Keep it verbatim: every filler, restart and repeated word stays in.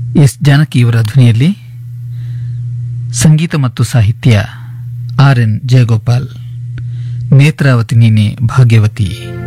S ಜಾನಕಿಯವರ ಧ್ವನಿಯಲ್ಲಿ ಸಂಗೀತ ಮತ್ತು ಸಾಹಿತ್ಯ ಆರ್ ಎನ್ ಜಯಗೋಪಾಲ್. ನೇತ್ರಾವತಿ ನೀನೆ ಭಾಗ್ಯವತಿ.